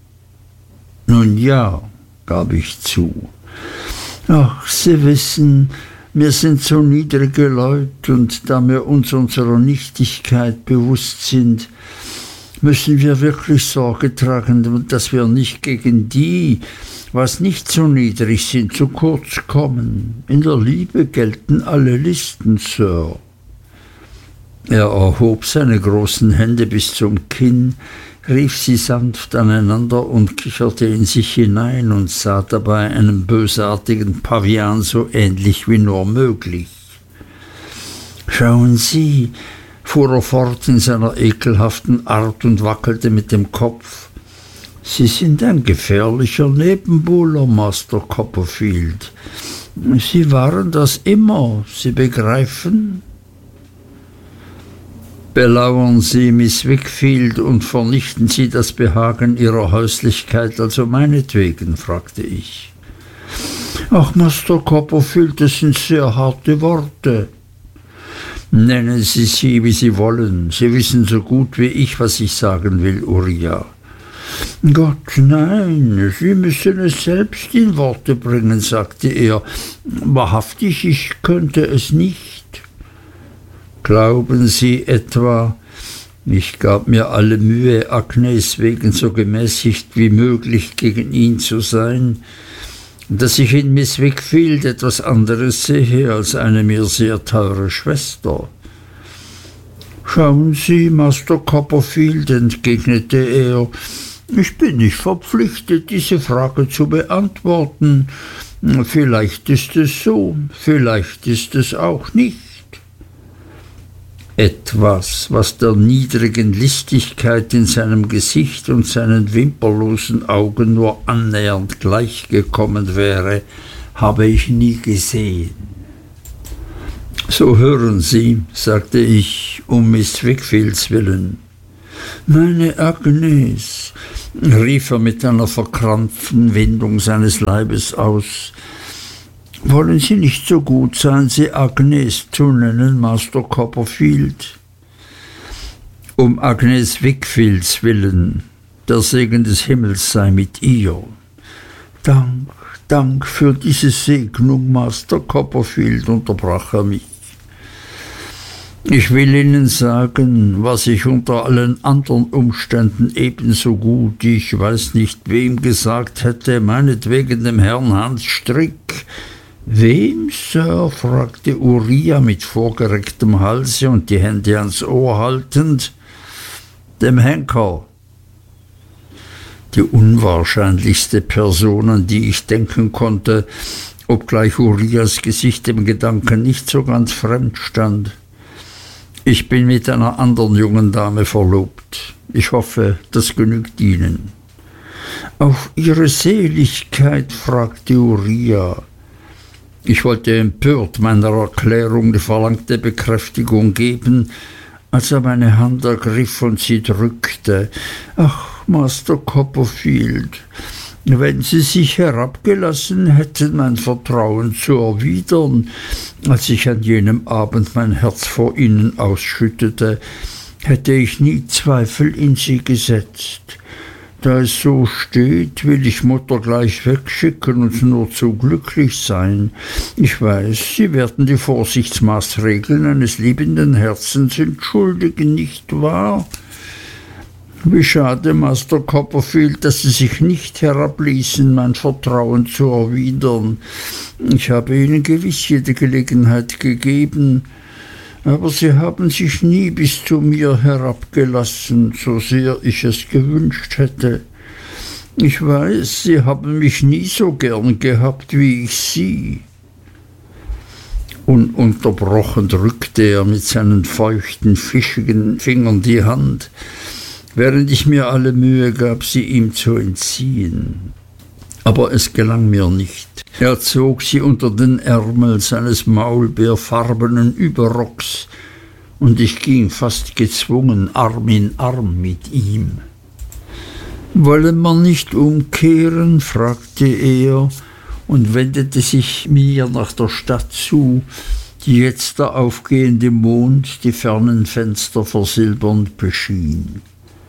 »Nun ja«, gab ich zu. »Ach, Sie wissen, wir sind so niedrige Leute, und da wir uns unserer Nichtigkeit bewusst sind, müssen wir wirklich Sorge tragen, dass wir nicht gegen die, was nicht so niedrig sind, zu kurz kommen. In der Liebe gelten alle Listen, Sir.« Er erhob seine großen Hände bis zum Kinn, rief sie sanft aneinander und kicherte in sich hinein und sah dabei einem bösartigen Pavian so ähnlich wie nur möglich. »Schauen Sie«, fuhr er fort in seiner ekelhaften Art und wackelte mit dem Kopf, »Sie sind ein gefährlicher Nebenbuhler, Master Copperfield. Sie waren das immer, Sie begreifen?« »Belauern Sie Miss Wickfield und vernichten Sie das Behagen Ihrer Häuslichkeit also meinetwegen?« fragte ich. »Ach, Master Copperfield, das sind sehr harte Worte.« »Nennen Sie sie, wie Sie wollen. Sie wissen so gut wie ich, was ich sagen will, Uriah.« »Gott, nein, Sie müssen es selbst in Worte bringen«, sagte er. »Wahrhaftig, ich könnte es nicht.« »Glauben Sie etwa«, ich gab mir alle Mühe, Agnes wegen so gemäßigt wie möglich gegen ihn zu sein, dass ich in Miss Wickfield etwas anderes sehe als eine mir sehr teure Schwester. Schauen Sie, Master Copperfield, entgegnete er, ich bin nicht verpflichtet, diese Frage zu beantworten. Vielleicht ist es so, vielleicht ist es auch nicht. Etwas, was der niedrigen Listigkeit in seinem Gesicht und seinen wimperlosen Augen nur annähernd gleichgekommen wäre, habe ich nie gesehen. So hören Sie, sagte ich, um Miss Wickfields willen. Meine Agnes, rief er mit einer verkrampften Windung seines Leibes aus, wollen Sie nicht so gut sein, sie Agnes zu nennen, Master Copperfield? Um Agnes Wickfields willen, der Segen des Himmels sei mit ihr. Dank, Dank für diese Segnung, Master Copperfield, unterbrach er mich. Ich will Ihnen sagen, was ich unter allen anderen Umständen ebenso gut, ich weiß nicht wem, gesagt hätte, meinetwegen dem Herrn Hans Strick. Wem, Sir? Fragte Uriah mit vorgerecktem Halse und die Hände ans Ohr haltend. Dem Henker. Die unwahrscheinlichste Person, an die ich denken konnte, obgleich Uriahs Gesicht dem Gedanken nicht so ganz fremd stand. Ich bin mit einer anderen jungen Dame verlobt. Ich hoffe, das genügt Ihnen. Auf Ihre Seligkeit, fragte Uriah. Ich wollte empört meiner Erklärung die verlangte Bekräftigung geben, als er meine Hand ergriff und sie drückte. Ach, Master Copperfield, wenn Sie sich herabgelassen hätten, mein Vertrauen zu erwidern, als ich an jenem Abend mein Herz vor Ihnen ausschüttete, hätte ich nie Zweifel in Sie gesetzt. Da es so steht, will ich Mutter gleich wegschicken und nur zu glücklich sein. Ich weiß, Sie werden die Vorsichtsmaßregeln eines liebenden Herzens entschuldigen, nicht wahr? Wie schade, Master Copperfield, dass Sie sich nicht herabließen, mein Vertrauen zu erwidern. Ich habe Ihnen gewiss jede Gelegenheit gegeben, aber Sie haben sich nie bis zu mir herabgelassen, so sehr ich es gewünscht hätte. Ich weiß, Sie haben mich nie so gern gehabt wie ich Sie. Ununterbrochen drückte er mit seinen feuchten, fischigen Fingern die Hand, während ich mir alle Mühe gab, sie ihm zu entziehen. Aber es gelang mir nicht. Er zog sie unter den Ärmel seines maulbeerfarbenen Überrocks, und ich ging fast gezwungen Arm in Arm mit ihm. »Wollen wir nicht umkehren?« fragte er und wendete sich mir nach der Stadt zu, die jetzt der aufgehende Mond die fernen Fenster versilbernd beschien.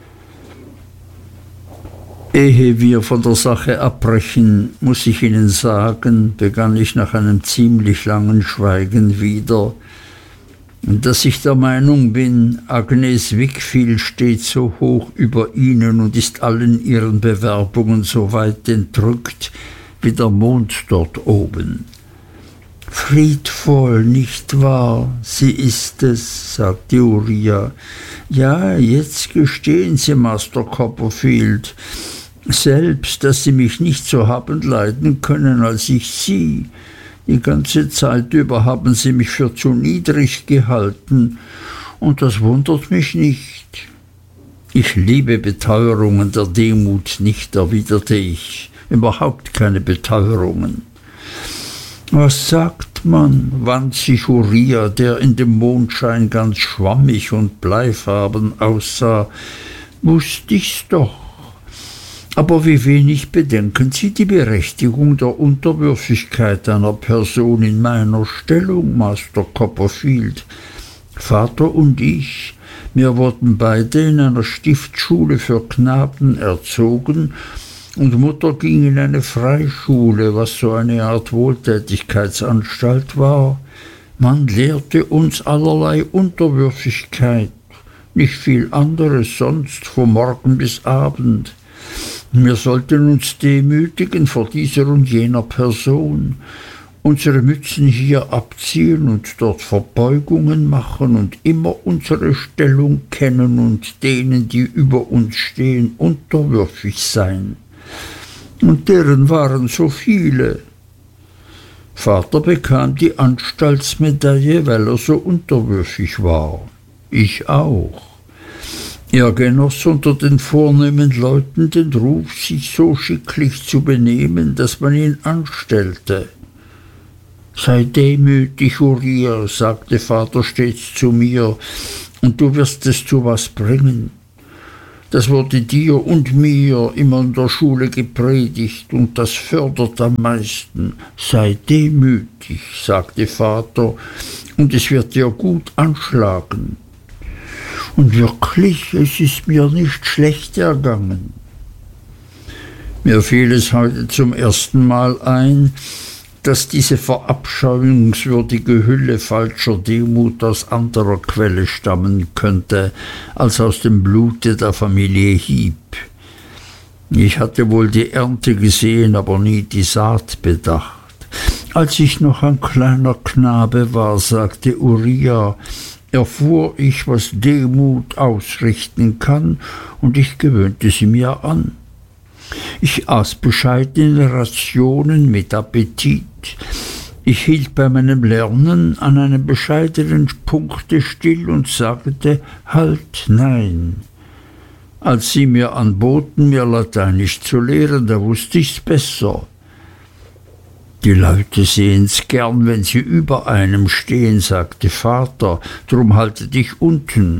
Ehe wir von der Sache abbrechen, muss ich Ihnen sagen, begann ich nach einem ziemlich langen Schweigen wieder, dass ich der Meinung bin, Agnes Wickfield steht so hoch über Ihnen und ist allen Ihren Bewerbungen so weit entrückt wie der Mond dort oben. Friedvoll, nicht wahr? Sie ist es, sagte Uriah. Ja, jetzt gestehen Sie, Master Copperfield, selbst, dass Sie mich nicht so haben leiden können als ich Sie. Die ganze Zeit über haben Sie mich für zu niedrig gehalten, und das wundert mich nicht. Ich liebe Beteuerungen der Demut nicht, erwiderte ich, überhaupt keine Beteuerungen. Was sagt man, wand sich Uriah, der in dem Mondschein ganz schwammig und bleifarben aussah. Wußt ich's doch. Aber wie wenig bedenken Sie die Berechtigung der Unterwürfigkeit einer Person in meiner Stellung, Master Copperfield. Vater und ich, wir wurden beide in einer Stiftsschule für Knaben erzogen, und Mutter ging in eine Freischule, was so eine Art Wohltätigkeitsanstalt war. Man lehrte uns allerlei Unterwürfigkeit, nicht viel anderes sonst, vom Morgen bis Abend. Wir sollten uns demütigen vor dieser und jener Person, unsere Mützen hier abziehen und dort Verbeugungen machen und immer unsere Stellung kennen und denen, die über uns stehen, unterwürfig sein. Und deren waren so viele. Vater bekam die Anstaltsmedaille, weil er so unterwürfig war. Ich auch. Er genoss unter den vornehmen Leuten den Ruf, sich so schicklich zu benehmen, dass man ihn anstellte. Sei demütig, Uriah, sagte Vater stets zu mir, und du wirst es zu was bringen. Das wurde dir und mir immer in der Schule gepredigt, und das fördert am meisten. Sei demütig, sagte Vater, und es wird dir gut anschlagen. Und wirklich, es ist mir nicht schlecht ergangen. Mir fiel es heute zum ersten Mal ein, dass diese verabscheuungswürdige Hülle falscher Demut aus anderer Quelle stammen könnte, als aus dem Blute der Familie Heep. Ich hatte wohl die Ernte gesehen, aber nie die Saat bedacht. Als ich noch ein kleiner Knabe war, sagte Uriah, erfuhr ich, was Demut ausrichten kann, und ich gewöhnte sie mir an. Ich aß bescheidene Rationen mit Appetit. Ich hielt bei meinem Lernen an einem bescheidenen Punkte still und sagte halt, nein. Als sie mir anboten, mir Lateinisch zu lehren, da wusste ich's besser. Die Leute sehen's gern, wenn sie über einem stehen, sagte Vater, drum halte dich unten.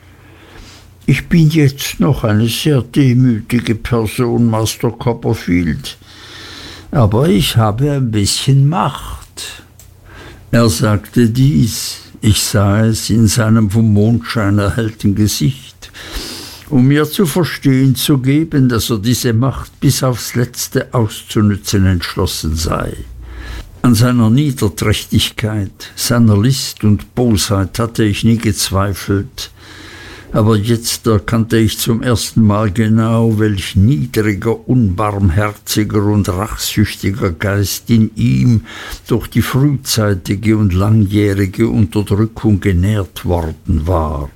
Ich bin jetzt noch eine sehr demütige Person, Master Copperfield, aber ich habe ein bisschen Macht. Er sagte dies, ich sah es in seinem vom Mondschein erhellten Gesicht, um mir zu verstehen zu geben, dass er diese Macht bis aufs Letzte auszunützen entschlossen sei. An seiner Niederträchtigkeit, seiner List und Bosheit hatte ich nie gezweifelt, aber jetzt erkannte ich zum ersten Mal genau, welch niedriger, unbarmherziger und rachsüchtiger Geist in ihm durch die frühzeitige und langjährige Unterdrückung genährt worden war.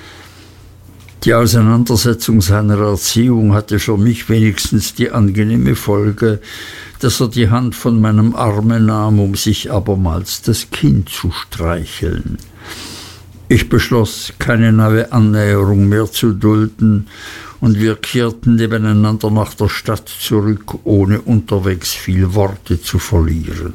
Die Auseinandersetzung seiner Erziehung hatte für mich wenigstens die angenehme Folge, dass er die Hand von meinem Arme nahm, um sich abermals das Kinn zu streicheln. Ich beschloss, keine neue Annäherung mehr zu dulden, und wir kehrten nebeneinander nach der Stadt zurück, ohne unterwegs viel Worte zu verlieren.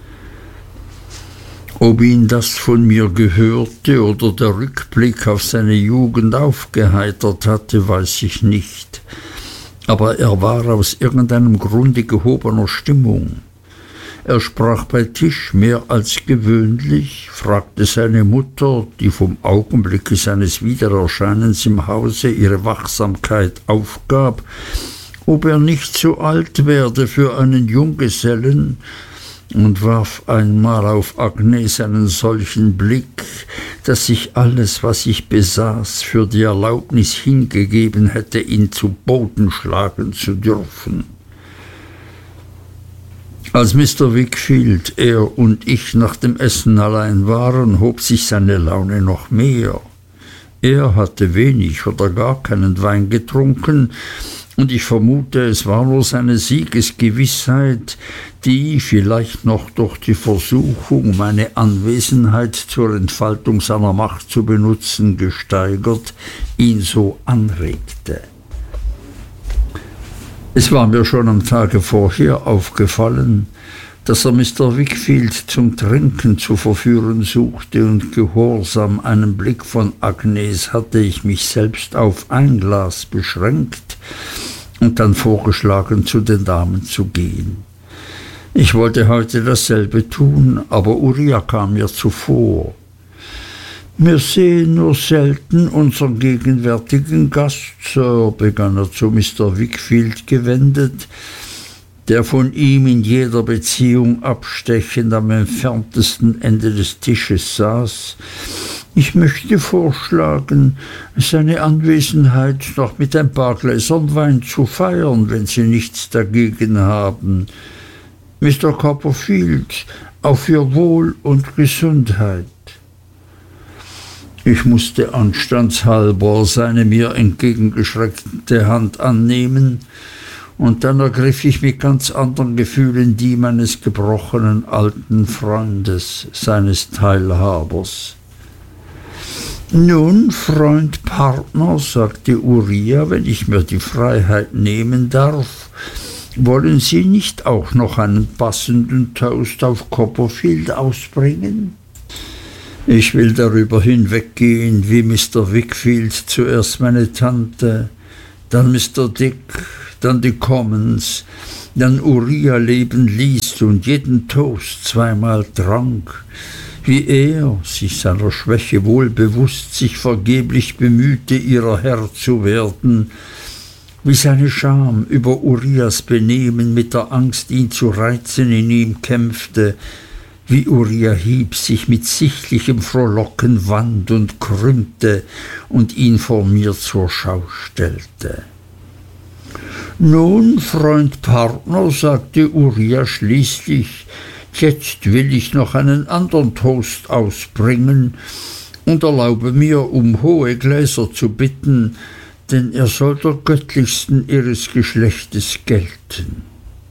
Ob ihn das von mir gehörte oder der Rückblick auf seine Jugend aufgeheitert hatte, weiß ich nicht, aber er war aus irgendeinem Grunde gehobener Stimmung. Er sprach bei Tisch mehr als gewöhnlich, fragte seine Mutter, die vom Augenblicke seines Wiedererscheinens im Hause ihre Wachsamkeit aufgab, ob er nicht zu alt werde für einen Junggesellen, und warf einmal auf Agnes einen solchen Blick, dass ich alles, was ich besaß, für die Erlaubnis hingegeben hätte, ihn zu Boden schlagen zu dürfen. Als Mister Wickfield, er und ich nach dem Essen allein waren, hob sich seine Laune noch mehr. Er hatte wenig oder gar keinen Wein getrunken, und ich vermute, es war nur seine Siegesgewissheit, die, vielleicht noch durch die Versuchung, meine Anwesenheit zur Entfaltung seiner Macht zu benutzen, gesteigert, ihn so anregte. Es war mir schon am Tage vorher aufgefallen, dass er Mister Wickfield zum Trinken zu verführen suchte, und gehorsam einem Blick von Agnes hatte ich mich selbst auf ein Glas beschränkt und dann vorgeschlagen, zu den Damen zu gehen. Ich wollte heute dasselbe tun, aber Uriah kam mir zuvor. Wir sehen nur selten unseren gegenwärtigen Gast, Sir, begann er zu Mister Wickfield gewendet, der von ihm in jeder Beziehung abstechend am entferntesten Ende des Tisches saß, Ich möchte vorschlagen, seine Anwesenheit noch mit ein paar Gläsern Wein zu feiern, wenn Sie nichts dagegen haben. Mister Copperfield, auf Ihr Wohl und Gesundheit. Ich musste anstandshalber seine mir entgegengestreckte Hand annehmen, und dann ergriff ich mit ganz anderen Gefühlen die meines gebrochenen alten Freundes, seines Teilhabers. »Nun, Freund, Partner«, sagte Uriah, »wenn ich mir die Freiheit nehmen darf, wollen Sie nicht auch noch einen passenden Toast auf Copperfield ausbringen?« Ich will darüber hinweggehen, wie Mister Wickfield zuerst meine Tante, dann Mister Dick, dann die Commons, dann Uriah leben ließ und jeden Toast zweimal trank, wie er, sich seiner Schwäche wohl bewusst, sich vergeblich bemühte, ihrer Herr zu werden, wie seine Scham über Uriahs Benehmen mit der Angst, ihn zu reizen, in ihm kämpfte, wie Uriah Heep sich mit sichtlichem Frohlocken wand und krümmte und ihn vor mir zur Schau stellte. »Nun, Freund Partner«, sagte Uriah schließlich, »jetzt will ich noch einen andern Toast ausbringen und erlaube mir, um hohe Gläser zu bitten, denn er soll der göttlichsten ihres Geschlechtes gelten.«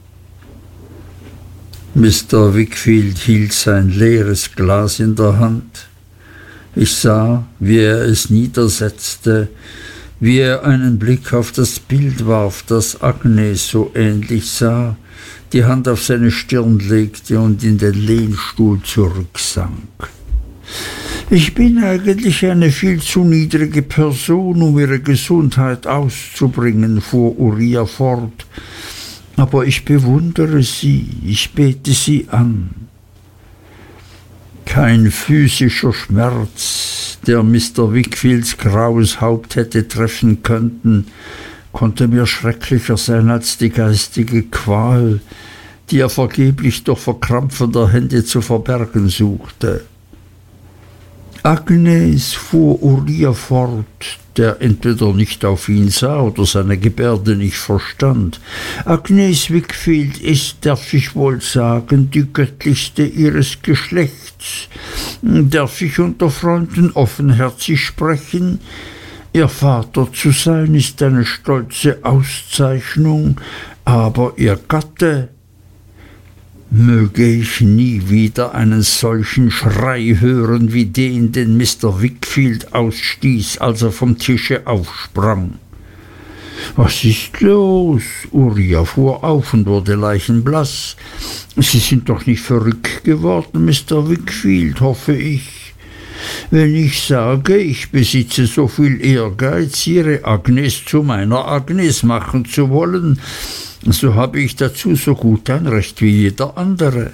Mister Wickfield hielt sein leeres Glas in der Hand. Ich sah, wie er es niedersetzte, wie er einen Blick auf das Bild warf, das Agnes so ähnlich sah, die Hand auf seine Stirn legte und in den Lehnstuhl zurücksank. »Ich bin eigentlich eine viel zu niedrige Person, um ihre Gesundheit auszubringen«, fuhr Uriah fort, »aber ich bewundere sie, ich bete sie an. Kein physischer Schmerz, der Mister Wickfields graues Haupt hätte treffen können, konnte mir schrecklicher sein als die geistige Qual, die er vergeblich durch Verkrampfen der Hände zu verbergen suchte. »Agnes«, fuhr Uriah fort, der entweder nicht auf ihn sah oder seine Gebärde nicht verstand, »Agnes Wickfield ist, darf ich wohl sagen, die göttlichste ihres Geschlechts. Darf ich unter Freunden offenherzig sprechen? Ihr Vater zu sein ist eine stolze Auszeichnung, aber ihr Gatte, möge ich nie wieder einen solchen Schrei hören wie den, den Mister Wickfield ausstieß, als er vom Tische aufsprang. »Was ist los?« Uriah fuhr auf und wurde leichenblaß. »Sie sind doch nicht verrückt geworden, Mister Wickfield, hoffe ich. Wenn ich sage, ich besitze so viel Ehrgeiz, Ihre Agnes zu meiner Agnes machen zu wollen, so habe ich dazu so gut ein Recht wie jeder andere.«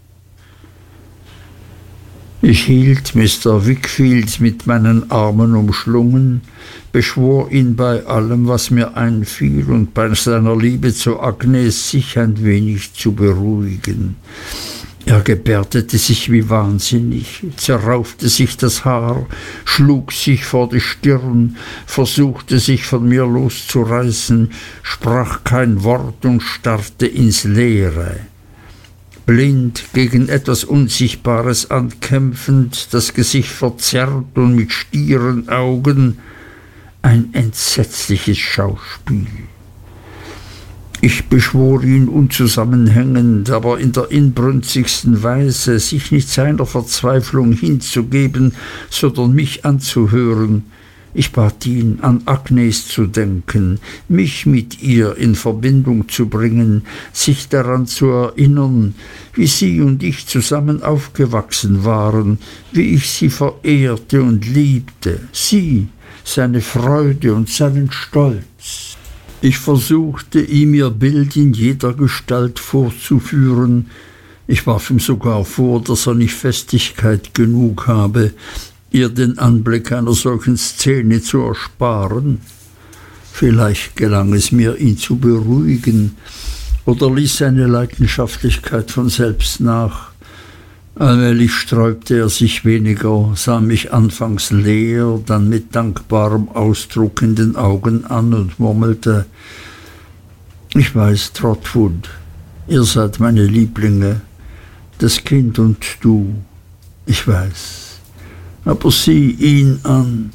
Ich hielt Mister Wickfield mit meinen Armen umschlungen, beschwor ihn bei allem, was mir einfiel, und bei seiner Liebe zu Agnes sich ein wenig zu beruhigen. Er gebärdete sich wie wahnsinnig, zerraufte sich das Haar, schlug sich vor die Stirn, versuchte sich von mir loszureißen, sprach kein Wort und starrte ins Leere. Blind gegen etwas Unsichtbares ankämpfend, das Gesicht verzerrt und mit stieren Augen, ein entsetzliches Schauspiel. Ich beschwor ihn unzusammenhängend, aber in der inbrünstigsten Weise, sich nicht seiner Verzweiflung hinzugeben, sondern mich anzuhören. Ich bat ihn, an Agnes zu denken, mich mit ihr in Verbindung zu bringen, sich daran zu erinnern, wie sie und ich zusammen aufgewachsen waren, wie ich sie verehrte und liebte, sie, seine Freude und seinen Stolz. Ich versuchte, ihm ihr Bild in jeder Gestalt vorzuführen. Ich warf ihm sogar vor, dass er nicht Festigkeit genug habe, ihr den Anblick einer solchen Szene zu ersparen. Vielleicht gelang es mir, ihn zu beruhigen, oder ließ seine Leidenschaftlichkeit von selbst nach. Allmählich sträubte er sich weniger, sah mich anfangs leer, dann mit dankbarem Ausdruck in den Augen an und murmelte: »Ich weiß, Trotwood, ihr seid meine Lieblinge, das Kind und du, ich weiß, aber sieh ihn an.«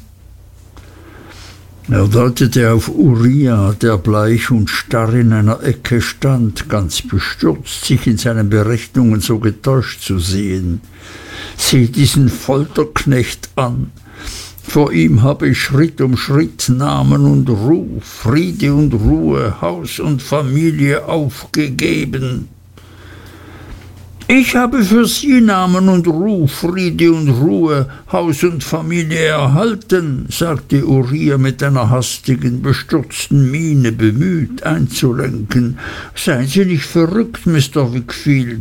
Er deutete auf Uriah, der bleich und starr in einer Ecke stand, ganz bestürzt, sich in seinen Berechnungen so getäuscht zu sehen. »Sieh diesen Folterknecht an! Vor ihm habe ich Schritt um Schritt Namen und Ruf, Friede und Ruhe, Haus und Familie aufgegeben.« »Ich habe für Sie Namen und Ruf, Friede und Ruhe, Haus und Familie erhalten«, sagte Uriah mit einer hastigen, bestürzten Miene bemüht einzulenken. »Seien Sie nicht verrückt, Mister Wickfield.